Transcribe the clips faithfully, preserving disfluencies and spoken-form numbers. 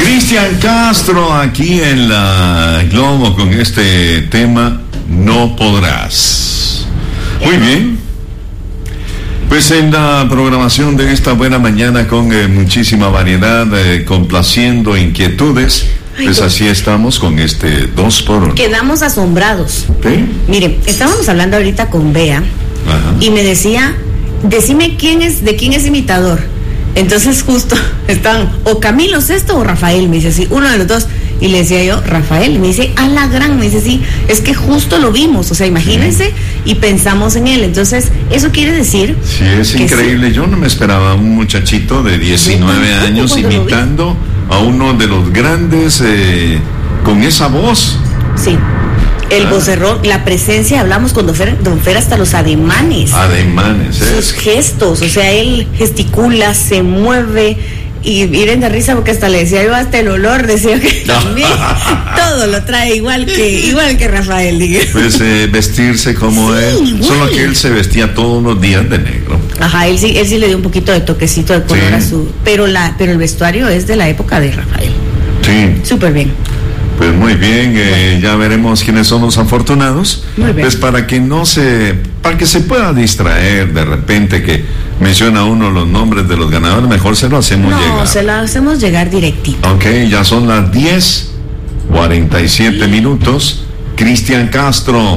Cristian Castro aquí en la Globo con este tema No Podrás. Muy bien. Pues en la programación de esta buena mañana con eh, muchísima variedad, eh, complaciendo inquietudes, Ay, pues Dios. así estamos con este dos por uno. Quedamos asombrados. ¿Sí? Mire, estábamos hablando ahorita con Bea Ajá. y me decía, decime quién es, de quién es imitador. Entonces justo estaban o Camilo Sesto o Rafael, me dice sí, uno de los dos. Y le decía yo, Rafael, y me dice, a la gran, me dice sí, es que justo lo vimos, o sea, imagínense, y pensamos en él. Entonces, eso quiere decir Sí, es que increíble. sí. Yo no me esperaba un muchachito de diecinueve tampoco años cuando lo vi. imitando a uno de los grandes eh, con esa voz. Sí, el Ah. vocerrón, la presencia, hablamos con Don Fer, Don Fer hasta los ademanes, Ademanes, sus ¿eh? gestos, o sea, él gesticula, se mueve. Y miren de risa porque hasta le decía yo, hasta el olor decía que también todo lo trae igual que igual que Rafael, diga. Pues eh, vestirse como Sí, él, igual. solo que él se vestía todos los días de negro. Ajá, él sí, él sí le dio un poquito de toquecito de color Sí. a su, pero la, pero el vestuario es de la época de Rafael. Sí, Súper bien. pues muy bien, eh, ya veremos quiénes son los afortunados. Muy bien. Pues para que no se, para que se pueda distraer de repente que menciona uno los nombres de los ganadores, mejor se lo hacemos No, llegar. se la hacemos llegar directito. Ok, ya son las diez cuarenta y siete minutos. Cristian Castro.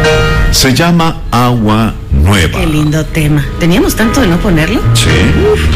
Se llama Agua Nueva. Qué lindo tema. Teníamos tanto de no ponerlo. Sí.